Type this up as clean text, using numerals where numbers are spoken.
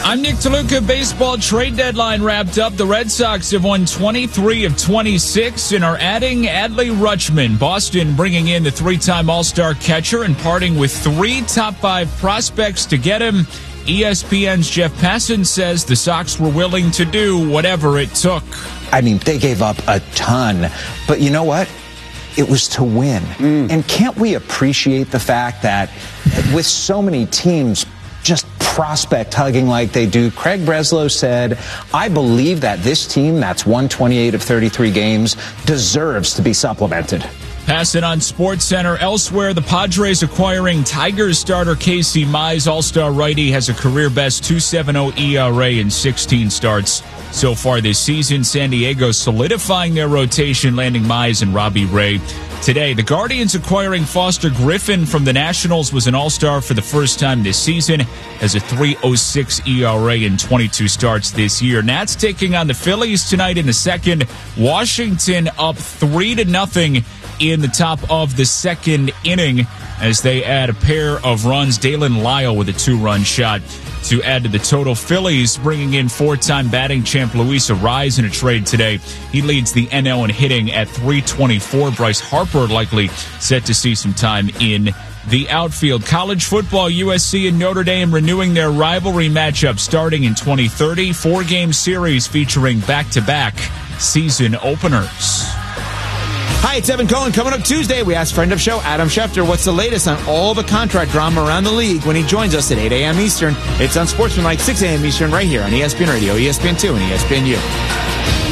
I'm Nick DeLuca. Baseball trade deadline wrapped up. The Red Sox have won 23 of 26 and are adding Adley Rutschman. Boston bringing in the three-time All-Star catcher and parting with 3 top 5 prospects to get him. ESPN's Jeff Passan says the Sox were willing to do whatever it took. I mean, they gave up a ton. But you know what? It was to win. And can't we appreciate the fact that with so many teams just prospect hugging like they do, Craig Breslow said, I believe that this team that's won 28 of 33 games deserves to be supplemented. Passan on SportsCenter. Elsewhere, the Padres acquiring Tigers starter Casey Mize. All-Star righty has a career-best 2.70 ERA in 16 starts so far this season. San Diego solidifying their rotation, landing Mize and Robbie Ray. Today, the Guardians acquiring Foster Griffin from the Nationals, was an All-Star for the first time this season, has a 3.06 ERA in 22 starts this year. Nats taking on the Phillies tonight in the second. Washington up 3-0 in the top of the second inning as they add a pair of runs. Dalen Lyle with a 2-run shot to add to the total. Phillies bringing in 4-time batting champ Luis Arraez in a trade today. He leads the NL in hitting at .324. Bryce Harper likely set to see some time in the outfield. College football, USC and Notre Dame renewing their rivalry matchup starting in 2030. 4-game series featuring back-to-back season openers. Hi, it's Evan Cohen. Coming up Tuesday, we ask friend of show Adam Schefter what's the latest on all the contract drama around the league when he joins us at 8 a.m. Eastern. It's on Sportsmanlike 6 a.m. Eastern right here on ESPN Radio, ESPN2, and ESPNU.